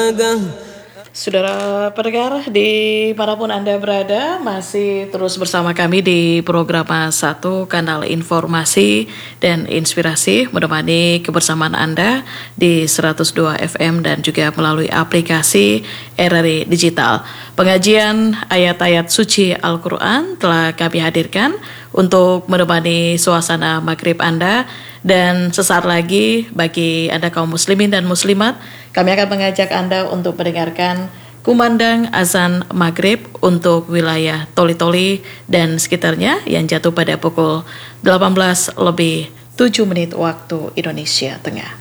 Saudara pendengar dimanapun Anda berada, masih terus bersama kami di program 1 Kanal Informasi dan Inspirasi, menemani kebersamaan Anda di 102 FM dan juga melalui aplikasi RRI Digital. Pengajian ayat-ayat suci Al-Quran telah kami hadirkan untuk menemani suasana maghrib Anda, dan sesaat lagi bagi Anda kaum muslimin dan muslimat, kami akan mengajak Anda untuk mendengarkan kumandang azan maghrib untuk wilayah Toli-Toli dan sekitarnya yang jatuh pada pukul 18 lebih 7 menit waktu Indonesia Tengah.